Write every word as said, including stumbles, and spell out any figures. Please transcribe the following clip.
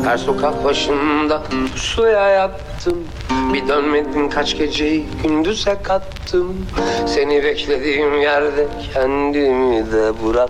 Her sokak başında suya yattım. Bir dönmedin kaç geceyi gündüze kattım. Seni beklediğim yerde kendimi de bırak.